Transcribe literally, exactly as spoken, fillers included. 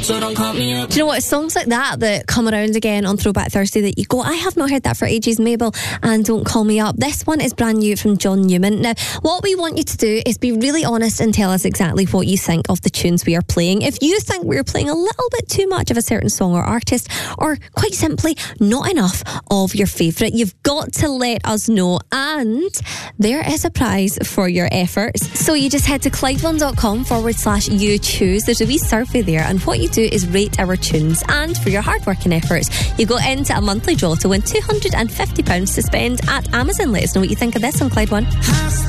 so don't call me up. Do you know what? It's songs like that that come around again on Throwback Thursday that you go, I have not heard that for ages, Mabel, and Don't Call Me Up. This one is brand new from John Newman. Now, what we want you to do is be really honest and tell us exactly what you think of the tunes we are playing. If you think we're playing a little bit too much of a certain song or artist, or quite simply not enough of your favourite, you've got to let us know, and there is a prize for your efforts. So you just head to Clyde1.com forward slash you choose. There's a wee survey there, and what you do is rate our tunes, and for your hard working efforts you go into a monthly draw to win two hundred fifty pounds to spend at Amazon. Let us know what you think of this on Clyde One.